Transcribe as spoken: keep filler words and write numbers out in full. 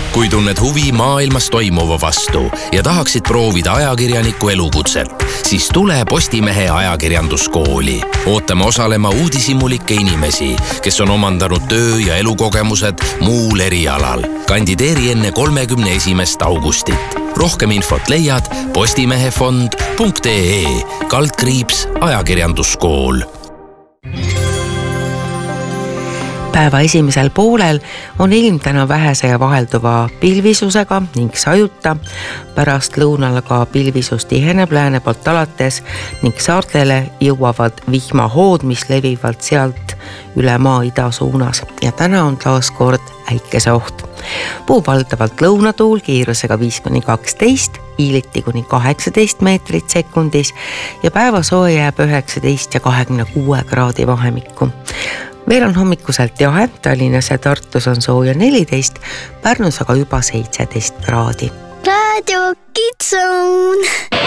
Kui tunned huvi maailmas toimuva vastu ja tahaksid proovida ajakirjaniku elukutset, siis tule Postimehe ajakirjanduskooli. Ootame osalema uudishimulikke inimesi, kes on omandanud töö- ja elukogemused muul erialal. Kandideeri enne kolmekümne esimest augustit. Rohkem infot leiad postimehefond punkt ee kaldkriips ajakirjanduskool. Päeva esimesel poolel on ilm täna vähese ja vahelduva pilvisusega ning sajuta. Pärast lõunal aga pilvisus tiheneb lääne poolt alates ning saartele jõuavad vihmahood, mis levivad sealt üle maa ida suunas. Ja täna on taas kord äikese oht. Puhub valdavalt lõunatuul kiirusega viis kuni kaksteist, hiiliti kuni kaheksateist meetrit sekundis ja päeva soe jääb üheksateist ja kahekümne kuue kraadi vahemikku. Meil on hommikuselt jahe, Tallinnas ja Tartus on sooja neliteist, Pärnus aga juba seitseteist kraadi. Radio Kids Zone.